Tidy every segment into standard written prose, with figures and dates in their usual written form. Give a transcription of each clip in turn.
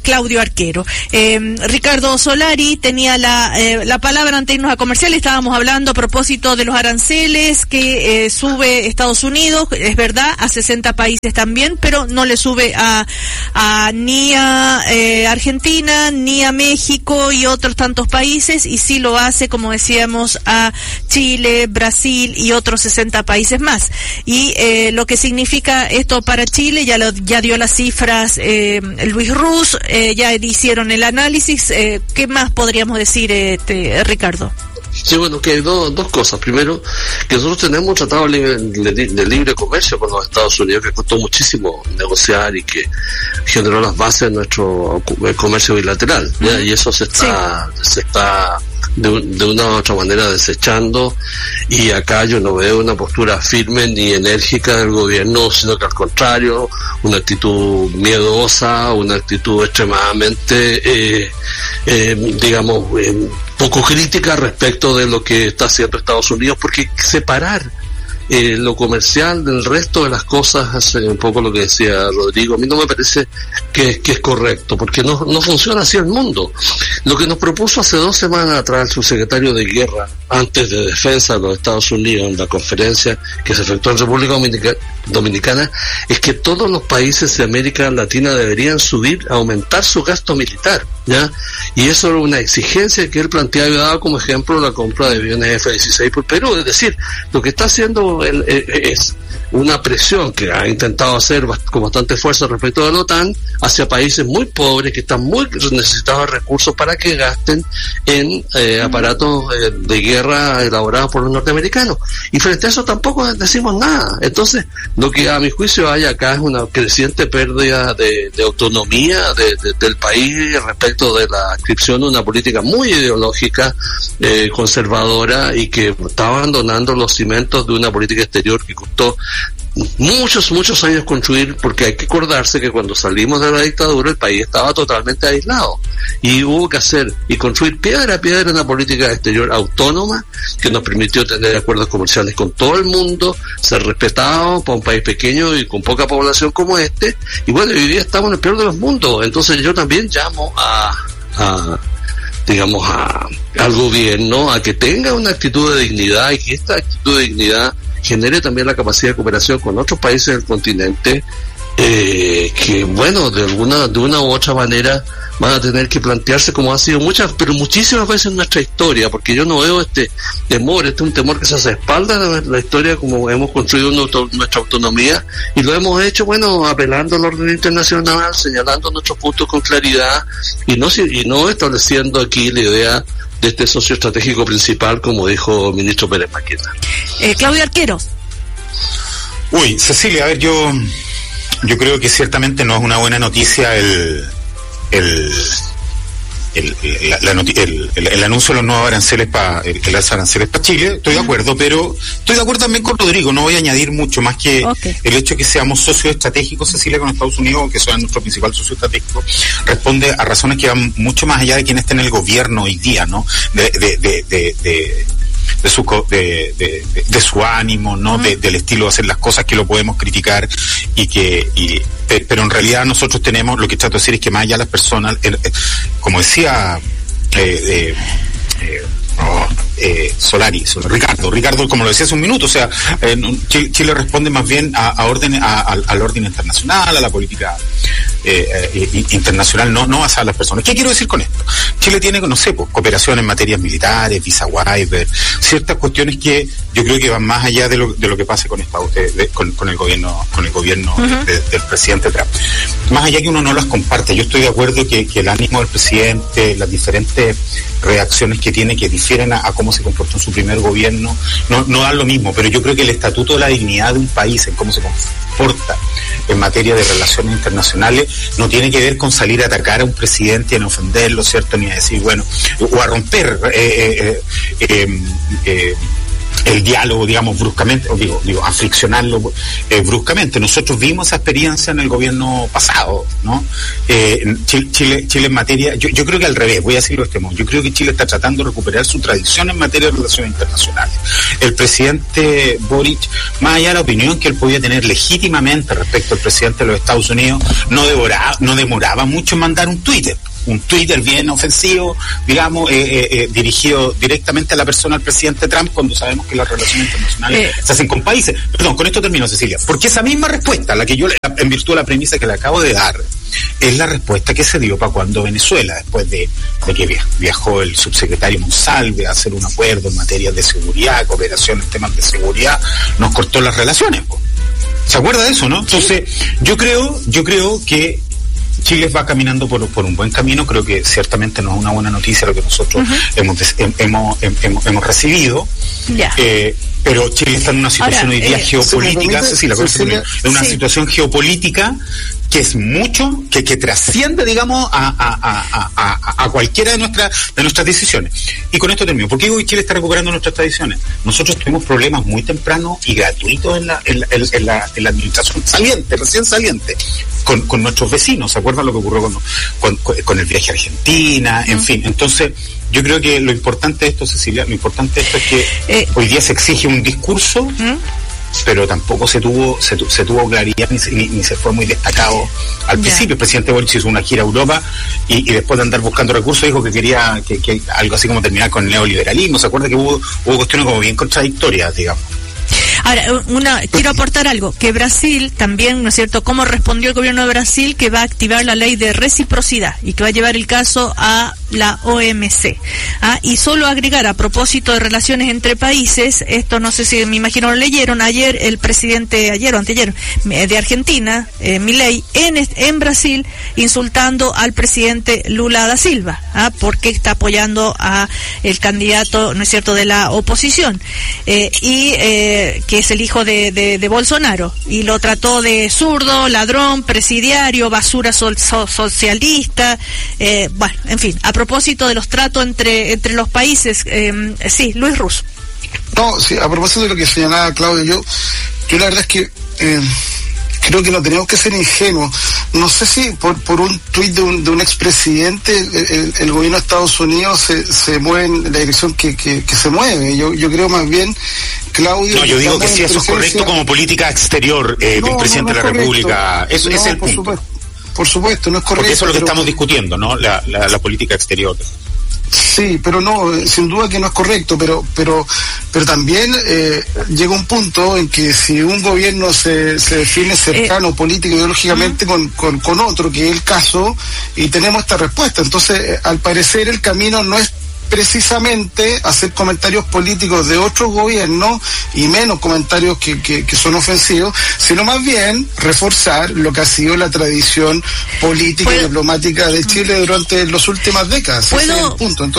Claudio Arquero. Ricardo Solari tenía la palabra antes de irnos a comercial. Estábamos hablando a propósito de los aranceles que sube Estados Unidos, es verdad, a 60 países también, pero no le sube ni a Argentina, ni a México y otros tantos países, y sí lo hace, como decíamos, a Chile, Brasil y otros 60 países más. Y lo que significa esto para Chile, ya dio las cifras Luis Ruz, ya hicieron el análisis. ¿Qué más podríamos decir, Ricardo? Sí, bueno, que hay dos cosas. Primero, que nosotros tenemos un tratado de libre comercio con los Estados Unidos que costó muchísimo negociar y que generó las bases de nuestro comercio bilateral, ¿ya? Y eso se está de una u otra manera desechando, y acá yo no veo una postura firme ni enérgica del gobierno, sino que al contrario, una actitud miedosa, una actitud extremadamente poco crítica respecto de lo que está haciendo Estados Unidos, porque separar lo comercial del resto de las cosas es un poco lo que decía Rodrigo. A mí no me parece que es correcto, porque no funciona así el mundo. Lo que nos propuso hace 2 semanas atrás el subsecretario de Guerra, antes de Defensa de los Estados Unidos, en la conferencia que se efectuó en República Dominicana, es que todos los países de América Latina deberían aumentar su gasto militar, ¿ya? Y eso era una exigencia que él planteaba y daba como ejemplo la compra de aviones F-16 por Perú. Es decir, lo que está haciendo él es una presión que ha intentado hacer con bastante fuerza respecto de la OTAN hacia países muy pobres que están muy necesitados de recursos para que gasten en aparatos de guerra elaborados por los norteamericanos. Y frente a eso tampoco decimos nada. Entonces, lo que a mi juicio hay acá es una creciente pérdida de autonomía del país respecto de la inscripción de una política muy ideológica, conservadora, y que está abandonando los cimientos de una política exterior que costó muchos años construir, porque hay que acordarse que cuando salimos de la dictadura el país estaba totalmente aislado y hubo que hacer y construir piedra a piedra una política exterior autónoma que nos permitió tener acuerdos comerciales con todo el mundo, ser respetados para un país pequeño y con poca población como este. Y bueno, hoy día estamos en el peor de los mundos. Entonces yo también llamo al gobierno a que tenga una actitud de dignidad, y que esta actitud de dignidad genere también la capacidad de cooperación con otros países del continente, que bueno, de una u otra manera van a tener que plantearse, como ha sido muchísimas veces en nuestra historia, porque yo no veo este temor, es un temor que se hace a espaldas de la historia, como hemos construido nuestra autonomía, y lo hemos hecho, bueno, apelando al orden internacional, señalando nuestros puntos con claridad, y no estableciendo aquí la idea de este socio estratégico principal, como dijo el ministro Pérez Maqueta. Claudio Arquero. Cecilia, a ver, yo creo que ciertamente no es una buena noticia el anuncio de los nuevos aranceles el alza de aranceles para Chile. Estoy de acuerdo, pero estoy de acuerdo también con Rodrigo. No voy a añadir mucho más que el hecho de que seamos socios estratégicos, Cecilia, con Estados Unidos, que sea nuestro principal socio estratégico, responde a razones que van mucho más allá de quien esté en el gobierno hoy día, ¿no? De su ánimo, ¿no? Del estilo de hacer las cosas, que lo podemos criticar pero en realidad nosotros tenemos, lo que trato de decir es que más allá de las personas, como decía Ricardo, como lo decía hace un minuto, o sea, Chile responde más bien al orden internacional, a la política internacional, no basada en las personas. ¿Qué quiero decir con esto? Chile tiene, cooperación en materias militares, visa waiver, ciertas cuestiones que yo creo que van más allá de lo que pase con el gobierno del presidente Trump. Más allá que uno no las comparte, yo estoy de acuerdo que el ánimo del presidente, las diferentes reacciones que tiene, que difieren a cómo se comportó en su primer gobierno, no dan lo mismo, pero yo creo que el estatuto de la dignidad de un país, en cómo se comporta en materia de relaciones internacionales, no tiene que ver con salir a atacar a un presidente, en ofenderlo, ¿cierto? Ni a decir, bueno, o a romper el diálogo, digamos, bruscamente, o digo, afliccionarlo bruscamente. Nosotros vimos esa experiencia en el gobierno pasado, ¿no? Chile en materia, yo creo que al revés, voy a decirlo de este modo, yo creo que Chile está tratando de recuperar su tradición en materia de relaciones internacionales. El presidente Boric, más allá de la opinión que él podía tener legítimamente respecto al presidente de los Estados Unidos, no demoraba mucho en mandar un Twitter bien ofensivo, digamos, dirigido directamente a la persona del presidente Trump, cuando sabemos que las relaciones internacionales se hacen con países. Perdón, con esto termino, Cecilia. Porque esa misma respuesta, la que yo, en virtud de la premisa que le acabo de dar, es la respuesta que se dio para cuando Venezuela, después de que viajó el subsecretario Monsalve a hacer un acuerdo en materia de seguridad, cooperación en temas de seguridad, nos cortó las relaciones. ¿Se acuerda de eso, no? Entonces, yo creo que Chile va caminando por un buen camino. Creo que ciertamente no es una buena noticia lo que nosotros hemos recibido. Pero Chile está en una situación hoy día geopolítica, en una situación geopolítica que es mucho, que trasciende, digamos, a cualquiera de nuestras decisiones. Y con esto termino. ¿Por qué hoy Chile está recuperando nuestras tradiciones? Nosotros tuvimos problemas muy tempranos y gratuitos en la administración recién saliente, con nuestros vecinos. ¿Se acuerdan lo que ocurrió con el viaje a Argentina? En fin, entonces yo creo que lo importante de esto, Cecilia, es que hoy día se exige un discurso, pero tampoco se tuvo claridad ni se fue muy destacado al principio. El presidente Boric hizo una gira a Europa y después de andar buscando recursos dijo que quería que algo así como terminar con el neoliberalismo. ¿Se acuerda que hubo cuestiones como bien contradictorias, digamos? Ahora, quiero aportar algo, que Brasil también, ¿no es cierto?, cómo respondió el gobierno de Brasil, que va a activar la ley de reciprocidad y que va a llevar el caso a la OMC. Y solo agregar, a propósito de relaciones entre países, esto no sé si me imagino lo leyeron, ayer el presidente, ayer o anteayer, de Argentina, Milei, en Brasil, insultando al presidente Lula da Silva, porque está apoyando a el candidato, ¿no es cierto?, de la oposición, que es el hijo de Bolsonaro, y lo trató de zurdo, ladrón, presidiario, basura socialista, bueno, en fin, a propósito de los tratos entre los países. Sí, Luis Ruz. No, sí, a propósito de lo que señalaba Claudio, yo la verdad es que creo que no tenemos que ser ingenuos. No sé si por un tuit de un expresidente el gobierno de Estados Unidos se mueve en la dirección que se mueve. Yo creo más bien, Claudio... No, yo digo que si eso es correcto como política exterior del presidente de la República. Eso es el punto. Por supuesto, no es correcto. Porque eso es lo que estamos discutiendo, ¿no? La política exterior. Sí, pero no, sin duda que no es correcto, pero también llega un punto en que si un gobierno se define cercano político ideológicamente con otro, que es el caso, y tenemos esta respuesta. Entonces, al parecer el camino no es precisamente hacer comentarios políticos de otros gobiernos y menos comentarios que son ofensivos, sino más bien reforzar lo que ha sido la tradición política y diplomática de Chile durante las últimas décadas. ¿Puedo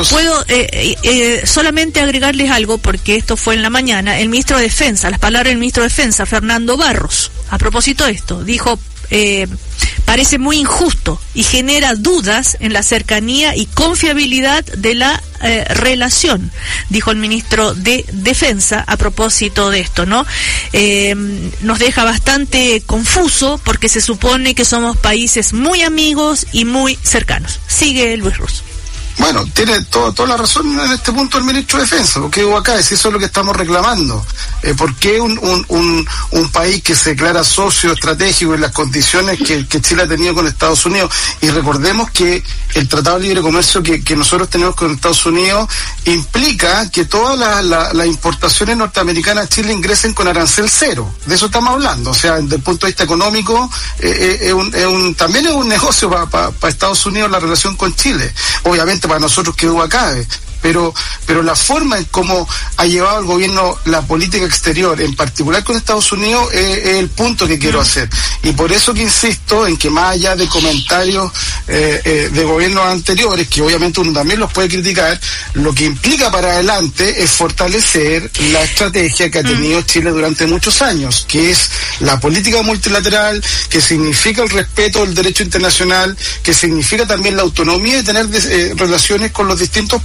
solamente agregarles algo? Porque esto fue en la mañana. El ministro de Defensa, las palabras del ministro de Defensa, Fernando Barros, a propósito de esto, dijo: parece muy injusto y genera dudas en la cercanía y confiabilidad de la relación, dijo el ministro de Defensa a propósito de esto, ¿no? Nos deja bastante confuso porque se supone que somos países muy amigos y muy cercanos. Sigue Luis Ruz. Bueno, tiene toda la razón en este punto el ministro de Defensa, porque hubo acá, si eso es lo que estamos reclamando. ¿Por qué un país que se declara socio estratégico en las condiciones que Chile ha tenido con Estados Unidos? Y recordemos que el Tratado de Libre Comercio que nosotros tenemos con Estados Unidos implica que todas las importaciones norteamericanas a Chile ingresen con arancel cero. De eso estamos hablando. O sea, desde el punto de vista económico, también es un negocio para Estados Unidos la relación con Chile. Obviamente para nosotros que duda cabe, pero la forma en cómo ha llevado el gobierno la política exterior, en particular con Estados Unidos, es el punto que quiero hacer. Y por eso que insisto en que más allá de comentarios de gobiernos anteriores, que obviamente uno también los puede criticar, lo que implica para adelante es fortalecer la estrategia que ha tenido Chile durante muchos años, que es la política multilateral, que significa el respeto del derecho internacional, que significa también la autonomía de tener relaciones con los distintos países y los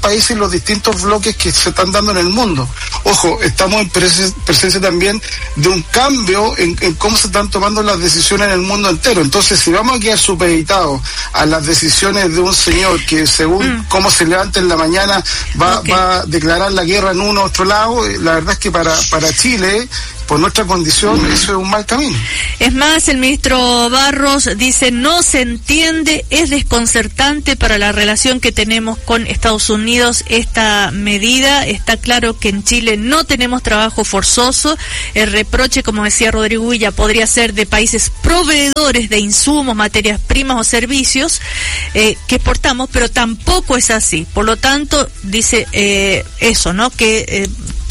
los distintos bloques que se están dando en el mundo. Ojo, estamos en presencia también de un cambio en cómo se están tomando las decisiones en el mundo entero. Entonces, si vamos a quedar supeditados a las decisiones de un señor que según cómo se levanta en la mañana va a declarar la guerra en uno u otro lado, la verdad es que para Chile, por nuestra condición, eso es un mal camino. Es más, el ministro Barros dice, no se entiende, es desconcertante para la relación que tenemos con Estados Unidos esta medida. Está claro que en Chile no tenemos trabajo forzoso. El reproche, como decía Rodrigo Villa, podría ser de países proveedores de insumos, materias primas o servicios que exportamos, pero tampoco es así. Por lo tanto, dice eso, ¿no? Que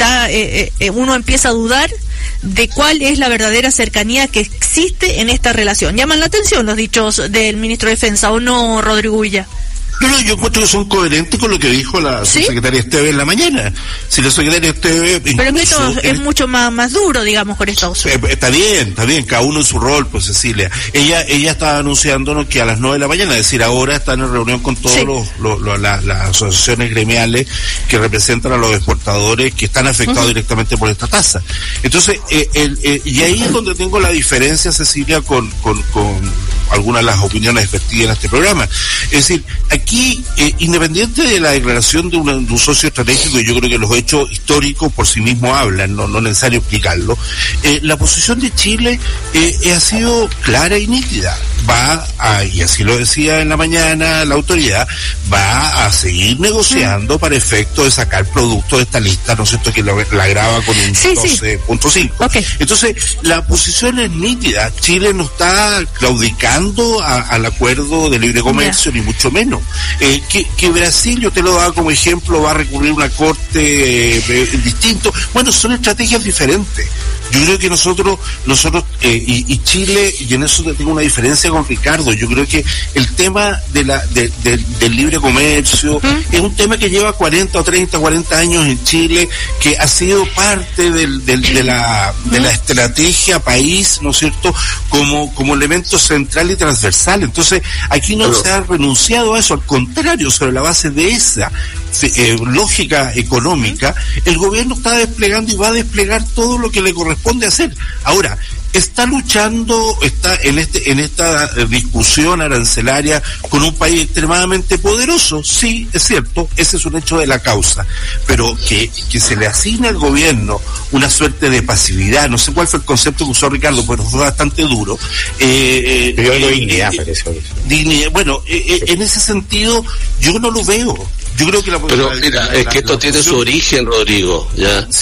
uno empieza a dudar de cuál es la verdadera cercanía que existe en esta relación. Llaman la atención los dichos del ministro de Defensa, ¿o no, Rodrigo Villa? No, yo encuentro que son coherentes con lo que dijo la secretaria Esteves en la mañana. Si la secretaria Esteves... Pero esto es mucho más duro, digamos, con Estados Unidos. Está bien, cada uno en su rol, pues, Cecilia. Ella estaba anunciándonos que a las 9 de la mañana, es decir, ahora están en reunión con todos las asociaciones gremiales que representan a los exportadores que están afectados directamente por esta tasa. Entonces, y ahí es donde tengo la diferencia, Cecilia, con algunas de las opiniones vertidas en este programa. Es decir, aquí, independiente de la declaración de un socio estratégico, yo creo que los hechos históricos por sí mismos hablan, no es necesario explicarlo, la posición de Chile ha sido clara y nítida. Y así lo decía en la mañana la autoridad, va a seguir negociando para efecto de sacar productos de esta lista, ¿no es cierto?, que la graba con un 12.5. Okay. Entonces, la posición es nítida. Chile no está claudicando al acuerdo de libre comercio, ni mucho menos. Que Brasil, yo te lo daba como ejemplo, va a recurrir a una corte distinto. Bueno, son estrategias diferentes. Yo creo que nosotros y Chile, y en eso tengo una diferencia con Ricardo, yo creo que el tema del libre comercio es un tema que lleva 40 años en Chile, que ha sido parte de la estrategia país, ¿no es cierto?, como elemento central y transversal. Entonces, aquí no se ha renunciado a eso, al contrario, sobre la base de esa lógica económica, el gobierno está desplegando y va a desplegar todo lo que le corresponde hacer. Ahora, está luchando, está en esta discusión arancelaria con un país extremadamente poderoso, sí, es cierto, ese es un hecho de la causa, pero que se le asigne al gobierno una suerte de pasividad, no sé cuál fue el concepto que usó Ricardo, pero fue bastante duro. Dignidad, dignidad, bueno, en ese sentido, yo no lo veo. Yo creo que pero mira, es que esto tiene su origen, Rodrigo, ¿ya? Sí,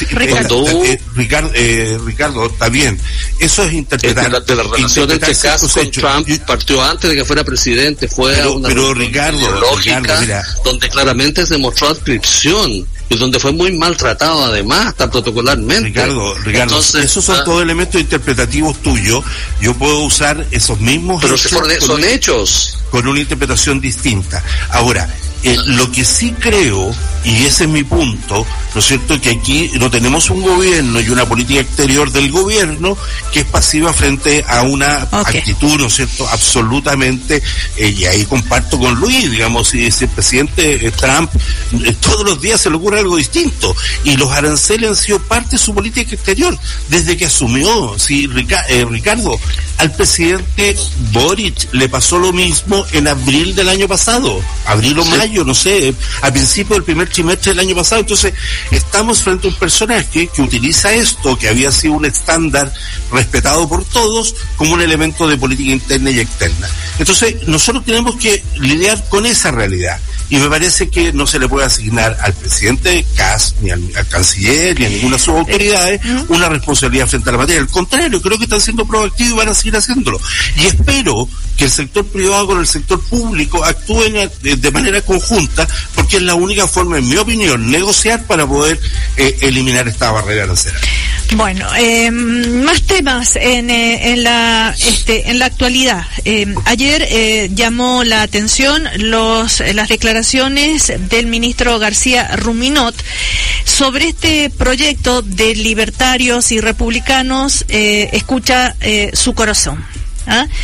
Ricardo, está bien. Eso es interpretar. De la relación entre Kass con Trump partió antes de que fuera presidente, pero Ricardo, mira, donde claramente se demostró adscripción y donde fue muy maltratado además, hasta protocolarmente. Ricardo, entonces, esos son todos elementos interpretativos tuyos. Yo puedo usar esos mismos pero son hechos con una interpretación distinta. Ahora, lo que sí creo, y ese es mi punto, ¿no es cierto?, que aquí no tenemos un gobierno y una política exterior del gobierno que es pasiva frente a una actitud, ¿no es cierto?, absolutamente, y ahí comparto con Luis, digamos, si el presidente Trump todos los días se le ocurre algo distinto, y los aranceles han sido parte de su política exterior, desde que asumió, Ricardo, al presidente Boric le pasó lo mismo en abril del año pasado, abril o mayo, no sé, a principio del primer trimestre del año pasado. Entonces, estamos frente a un personaje que utiliza esto, que había sido un estándar respetado por todos, como un elemento de política interna y externa. Entonces, nosotros tenemos que lidiar con esa realidad. Y me parece que no se le puede asignar al presidente Kass, ni al canciller, ni a ninguna de sus autoridades, una responsabilidad frente a la materia. Al contrario, creo que están siendo proactivos y van a seguir haciéndolo. Y espero que el sector privado con el sector público actúen de manera conjunta, porque es la única forma, en mi opinión, negociar para poder eliminar esta barrera arancelaria. Bueno, más temas en la actualidad. Ayer llamó la atención las declaraciones del ministro García Ruminot sobre este proyecto de libertarios y republicanos. Escucha su corazón.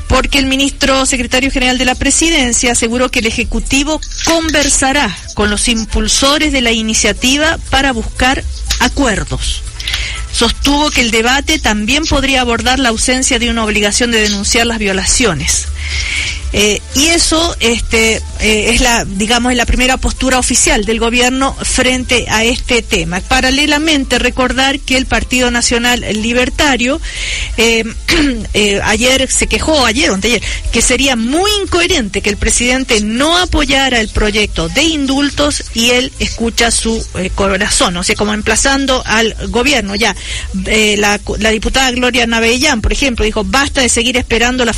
porque el ministro secretario general de la Presidencia aseguró que el Ejecutivo conversará con los impulsores de la iniciativa para buscar acuerdos. Sostuvo que el debate también podría abordar la ausencia de una obligación de denunciar las violaciones. Y eso es la primera postura oficial del gobierno frente a este tema. Paralelamente, recordar que el Partido Nacional Libertario ayer o anteayer, que sería muy incoherente que el presidente no apoyara el proyecto de indultos y él escucha su corazón, o sea, como emplazando al gobierno ya. La diputada Gloria Navellán, por ejemplo, dijo: basta de seguir esperando la